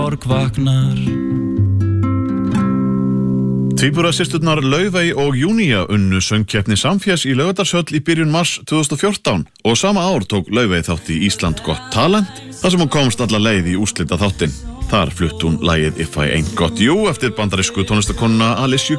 sorg vaknar. Tvíburasysturnar Laufey og Júnía unnu söngkeppni Samfés í Laugardalshöll í byrjun mars 2014 og sama ár tók Laufey þátt í Ísland gott talent þar sem hún komst alla leið í úrslita þáttinn. Þar flutt hún lagið If I Ain't Got You eftir bandarísku tónlistakonuna Alicia